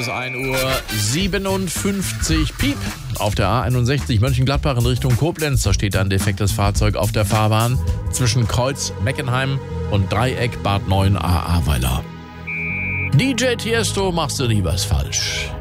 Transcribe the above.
ist 1:57 Uhr. Piep. Auf der A61 Mönchengladbach in Richtung Koblenz. Da steht ein defektes Fahrzeug auf der Fahrbahn zwischen Kreuz Meckenheim und Dreieck Bad 9a Ahrweiler. DJ Tiesto, machst du nie was falsch.